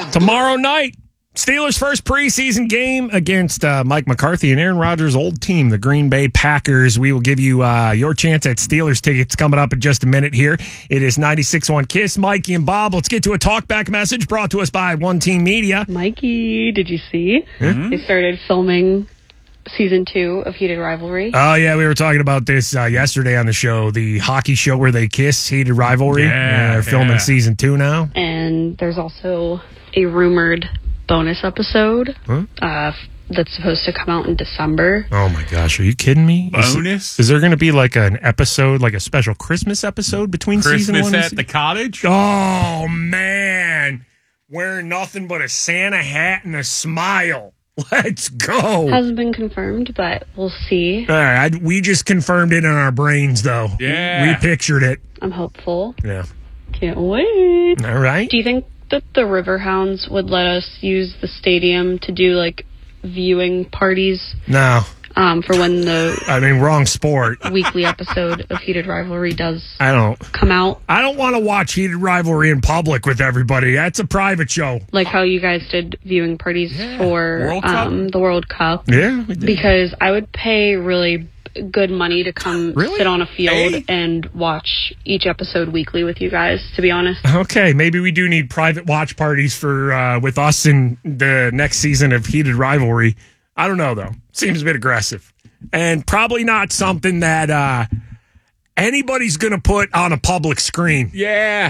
Tomorrow night, Steelers' first preseason game against Mike McCarthy and Aaron Rodgers' old team, the Green Bay Packers. We will give you your chance at Steelers tickets coming up in just a minute here. It is 96.1 KISS, Mikey and Bob. Let's get to a talkback message brought to us by One Team Media. Mikey, did you see? Mm-hmm. They started filming Season 2 of Heated Rivalry. Oh, yeah, we were talking about this yesterday on the show, the hockey show where they kiss, Heated Rivalry. They're filming Season 2 now. And there's also a rumored bonus episode that's supposed to come out in December. Oh, my gosh. Are you kidding me? Bonus? Is there going to be like an episode, like a special Christmas episode between Season 1 and Christmas at the cottage? Oh, man. Wearing nothing but a Santa hat and a smile. Let's go. Hasn't been confirmed, but we'll see. All right. We just confirmed it in our brains, though. Yeah. We pictured it. I'm hopeful. Yeah. Can't wait. All right. Do you think that the Riverhounds would let us use the stadium to do, like, viewing parties? No. For when the wrong sport. weekly episode of Heated Rivalry does come out. I don't want to watch Heated Rivalry in public with everybody. That's a private show. Like how you guys did viewing parties for the World Cup. Yeah, we did. Because I would pay really good money to come sit on a field and watch each episode weekly with you guys, to be honest. Okay, maybe we do need private watch parties for with us in the next season of Heated Rivalry. I don't know, though. Seems a bit aggressive. And probably not something that anybody's going to put on a public screen. Yeah.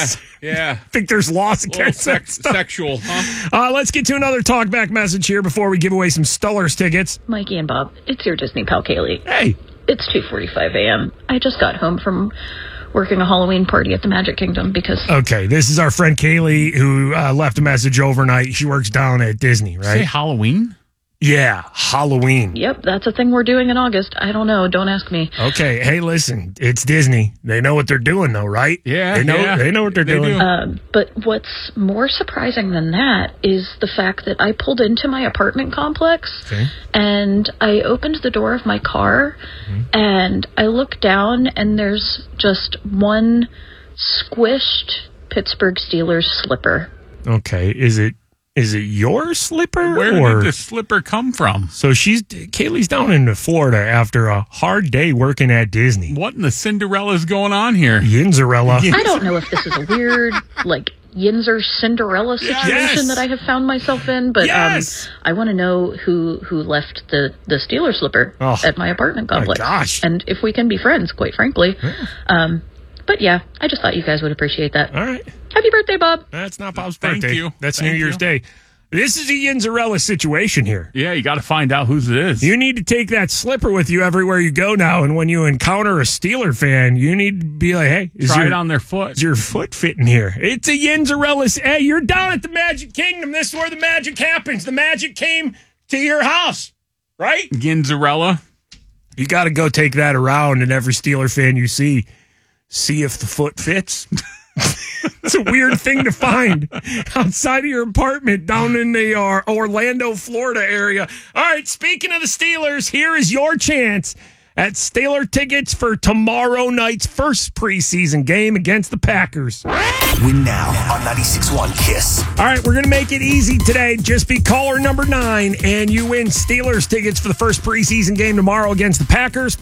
I think there's laws against that stuff. Sexual, huh? Let's get to another talkback message here before we give away some Steelers tickets. Mikey and Bob, it's your Disney pal Kaylee. Hey. It's 2:45 a.m. I just got home from working a Halloween party at the Magic Kingdom because... Okay, this is our friend Kaylee who left a message overnight. She works down at Disney, right? Say Halloween? Yeah, Halloween. Yep, that's a thing we're doing in August. I don't know. Don't ask me. Okay, hey, listen, it's Disney. They know what they're doing, though, right? Yeah, they know what they're doing. But what's more surprising than that is the fact that I pulled into my apartment complex and I opened the door of my car and I look down and there's just one squished Pittsburgh Steelers slipper. Okay, is it your slipper? Where did the slipper come from? So Kaylee's down in Florida after a hard day working at Disney. What in the Cinderella's going on here? Yinzarella. I don't know if this is a weird, like, Yinzer Cinderella situation that I have found myself in, but I want to know who left the Steelers slipper at my apartment complex. My gosh. And if we can be friends, quite frankly. But yeah, I just thought you guys would appreciate that. All right. Happy birthday, Bob. That's not Bob's birthday. Thank you. That's New Year's Day. This is a Yinzarella situation here. Yeah, you got to find out whose it is. You need to take that slipper with you everywhere you go now, and when you encounter a Steeler fan, you need to be like, hey, try it on their foot. Is your foot fitting here? It's a Yinzarella. Hey, you're down at the Magic Kingdom. This is where the magic happens. The magic came to your house, right? Yinzarella. You got to go take that around, and every Steeler fan you see if the foot fits. It's a weird thing to find outside of your apartment down in the Orlando, Florida area. All right, speaking of the Steelers, here is your chance at Steeler tickets for tomorrow night's first preseason game against the Packers. Win now on 96.1 KISS. All right, we're going to make it easy today. Just be caller number 9, and you win Steelers tickets for the first preseason game tomorrow against the Packers.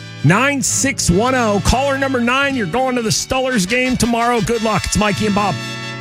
412-937-9610. Caller number 9, you're going to the Steelers game tomorrow. Good luck. It's Mikey and Bob.